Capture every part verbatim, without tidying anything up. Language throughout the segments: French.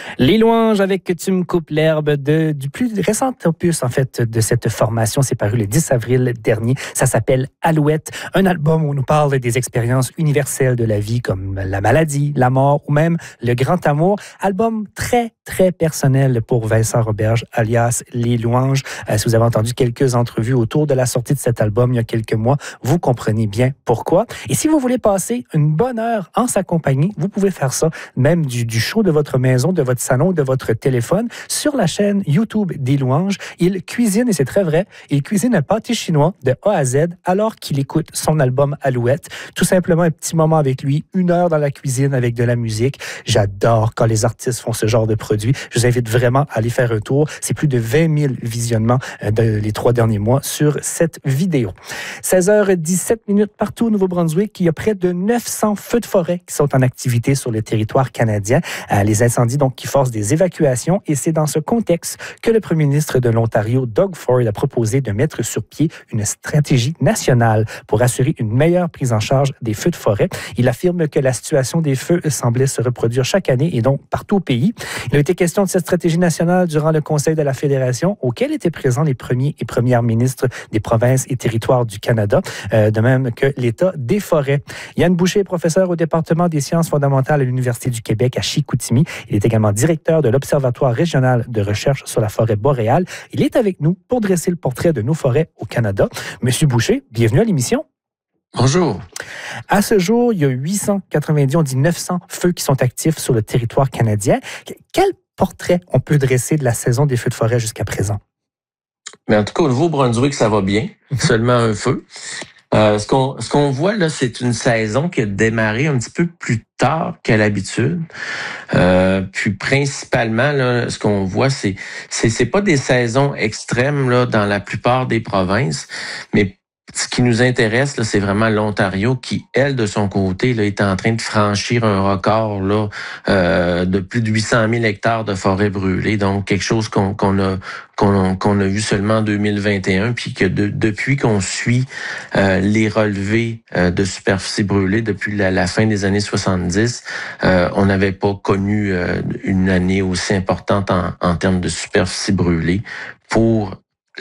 Les louanges avec que tu me coupes l'herbe de, du plus récent opus, en fait, de cette formation. C'est paru le dix avril dernier. Ça s'appelle Alouette, un album où on nous parle des expériences universelles de la vie comme la maladie, la mort ou même le grand amour. Album très, très personnel pour Vincent Roberge, alias Les Louanges. Euh, si vous avez entendu quelques entrevues autour de la sortie de cet album il y a quelques mois, vous comprenez bien pourquoi. Et si vous voulez passer une bonne heure en sa compagnie, vous pouvez faire ça, même du, du show de votre maison, de votre salon, de votre téléphone, sur la chaîne YouTube des Louanges. Il cuisine, et c'est très vrai, il cuisine un pâté chinois de A à Z alors qu'il écoute son album Alouette. Tout simplement un petit moment avec lui, une heure dans la cuisine avec de la musique. J'adore quand les artistes font ce genre de produit. Je vous invite vraiment à aller faire un tour. C'est plus de vingt mille visionnements de les trois derniers mois sur cette vidéo. seize heures dix-sept minutes partout au Nouveau-Brunswick. Il y a près de neuf cents feux de forêt qui sont en activité sur le territoire canadien. Euh, les incendies, donc, qui forcent des évacuations. Et c'est dans ce contexte que le premier ministre de l'Ontario, Doug Ford, a proposé de mettre sur pied une stratégie nationale pour assurer une meilleure prise en charge des feux de forêt. Il affirme que la situation des feux semblait se reproduire chaque année et donc partout au pays. Il a été question de cette stratégie nationale durant le Conseil de la Fédération, auquel étaient présents les premiers et premières ministres des provinces et territoires du Canada, euh, de même que l'État des forêts. Yann Boucher est professeur au département des sciences fondamentales à l'Université du Québec à Chicoutimi. Il est également directeur de l'Observatoire régional de recherche sur la forêt boréale. Il est avec nous pour dresser le portrait de nos forêts au Canada. Monsieur Boucher, bienvenue à l'émission. Bonjour. À ce jour, il y a huit cent quatre-vingt-dix, on dit neuf cents feux qui sont actifs sur le territoire canadien. Quel portrait on peut dresser de la saison des feux de forêt jusqu'à présent? Mais en tout cas, au Nouveau-Brunswick, ça va bien. Seulement un feu. Euh, ce qu'on ce qu'on voit là, c'est une saison qui a démarré un petit peu plus tard qu'à l'habitude. Euh, puis principalement là, ce qu'on voit, c'est c'est c'est pas des saisons extrêmes là dans la plupart des provinces, mais ce qui nous intéresse, là, c'est vraiment l'Ontario qui, elle, de son côté, là, est en train de franchir un record là, euh, de plus de huit cent mille hectares de forêts brûlées. Donc, quelque chose qu'on, qu'on a qu'on, qu'on a vu seulement en deux mille vingt et un, puis que de, depuis qu'on suit euh, les relevés euh, de superficie brûlée depuis la, la fin des années soixante-dix, euh, on n'avait pas connu euh, une année aussi importante en, en termes de superficie brûlée pour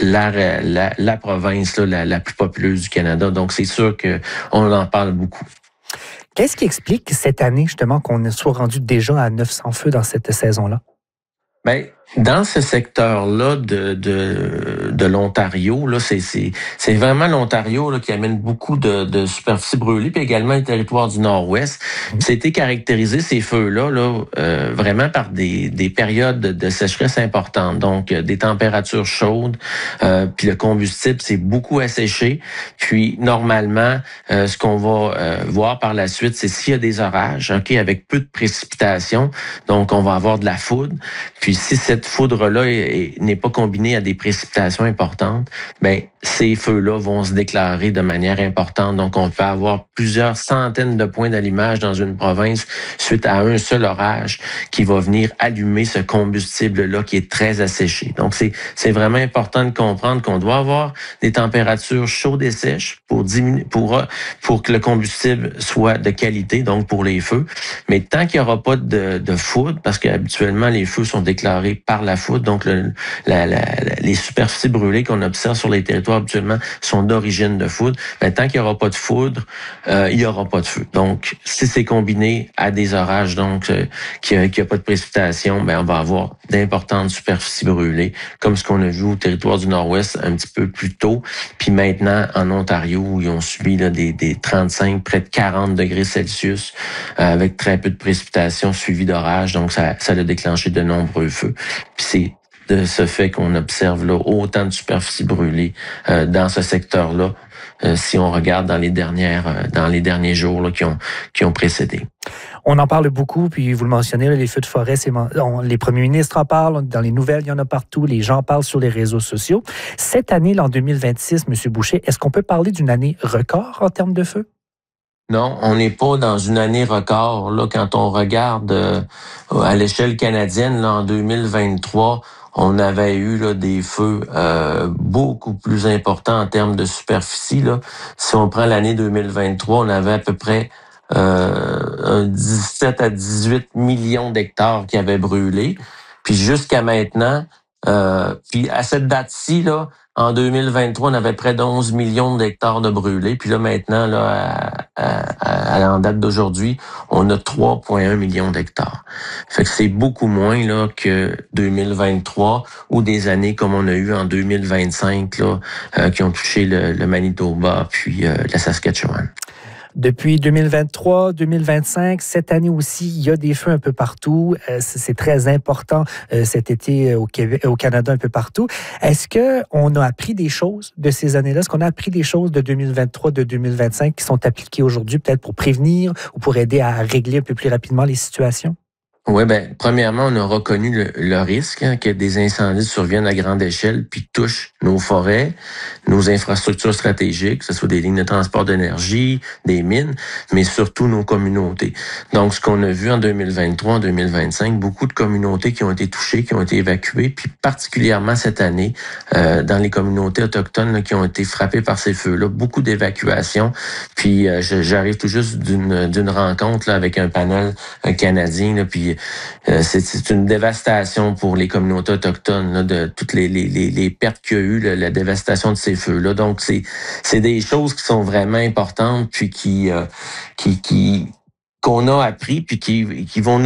La, la, la province là, la, la plus populeuse du Canada. Donc, c'est sûr qu'on en parle beaucoup. Qu'est-ce qui explique cette année, justement, qu'on soit rendu déjà à neuf cents feux dans cette saison-là? Bien, dans ce secteur-là de de, de l'Ontario, là, c'est c'est c'est vraiment l'Ontario là qui amène beaucoup de de superficie brûlée, puis également le territoire du Nord-Ouest. Mmh. C'était caractérisé ces feux-là là euh, vraiment par des des périodes de, de sécheresse importantes, donc euh, des températures chaudes, euh, puis le combustible s'est beaucoup asséché. Puis normalement, euh, ce qu'on va euh, voir par la suite, c'est s'il y a des orages, ok, avec peu de précipitations, donc on va avoir de la foudre. Puis si cette foudre-là est, est, n'est pas combinée à des précipitations importantes, ben ces feux-là vont se déclarer de manière importante. Donc, on peut avoir plusieurs centaines de points d'allumage dans une province suite à un seul orage qui va venir allumer ce combustible-là qui est très asséché. Donc, c'est c'est vraiment important de comprendre qu'on doit avoir des températures chaudes et sèches pour diminuer, pour pour que le combustible soit de qualité, donc pour les feux. Mais tant qu'il n'y aura pas de, de foudre, parce qu'habituellement les feux sont déclarés par la foudre, donc le, la, la, les superficies brûlées qu'on observe sur les territoires habituellement sont d'origine de foudre. Mais tant qu'il n'y aura pas de foudre, euh, il n'y aura pas de feu. Donc, si c'est combiné à des orages, donc euh, qu'il n'y a, qu'il y a pas de précipitation, ben on va avoir d'importantes superficies brûlées, comme ce qu'on a vu au territoire du Nord-Ouest un petit peu plus tôt, puis maintenant en Ontario où ils ont subi là, des, des trente-cinq, près de quarante degrés Celsius, euh, avec très peu de précipitations suivies d'orages. Donc, ça, ça a déclenché de nombreux feux. Puis c'est de ce fait qu'on observe là autant de superficie brûlée euh, dans ce secteur-là, euh, si on regarde dans les dernières, euh, dans les derniers jours là, qui ont qui ont précédé. On en parle beaucoup, puis vous le mentionnez, les feux de forêt, c'est, on, les premiers ministres en parlent, dans les nouvelles, il y en a partout, les gens parlent sur les réseaux sociaux. Cette année, là, en deux mille vingt-six, M. Boucher, est-ce qu'on peut parler d'une année record en termes de feux? Non, on n'est pas dans une année record. Là, quand on regarde euh, à l'échelle canadienne, là, en deux mille vingt-trois, on avait eu là, des feux euh, beaucoup plus importants en termes de superficie. Là. Si on prend l'année deux mille vingt-trois, on avait à peu près euh, dix-sept à dix-huit millions d'hectares qui avaient brûlé. Puis jusqu'à maintenant, euh, puis à cette date-ci, là, en deux mille vingt-trois, on avait près d'onze millions d'hectares de brûlés. Puis là, maintenant, là, à, à, à, en date d'aujourd'hui, on a trois virgule un millions d'hectares. Fait que c'est beaucoup moins là que deux mille vingt-trois ou des années comme on a eu en deux mille vingt-cinq, là, euh, qui ont touché le, le Manitoba puis euh, la Saskatchewan. Depuis deux mille vingt-trois, deux mille vingt-cinq, cette année aussi, il y a des feux un peu partout. Euh, c'est très important euh, cet été au Québec, au Canada, un peu partout. Est-ce qu'on a appris des choses de ces années-là? Est-ce qu'on a appris des choses de deux mille vingt-trois, de deux mille vingt-cinq qui sont appliquées aujourd'hui, peut-être pour prévenir ou pour aider à régler un peu plus rapidement les situations? Oui, ben premièrement, on a reconnu le, le risque hein, que des incendies surviennent à grande échelle puis touchent nos forêts, nos infrastructures stratégiques, que ce soit des lignes de transport d'énergie, des mines, mais surtout nos communautés. Donc, ce qu'on a vu en deux mille vingt-trois, en deux mille vingt-cinq, beaucoup de communautés qui ont été touchées, qui ont été évacuées, puis particulièrement cette année, euh, dans les communautés autochtones là, qui ont été frappées par ces feux-là, beaucoup d'évacuations. Puis, euh, j'arrive tout juste d'une d'une rencontre là, avec un panel un canadien, là, puis Euh, c'est, c'est une dévastation pour les communautés autochtones, là, de toutes les, les, les, les pertes qu'il y a eu, là, la dévastation de ces feux-là. Donc, c'est, c'est des choses qui sont vraiment importantes, puis qui, euh, qui, qui, qu'on a appris, puis qui, qui vont nous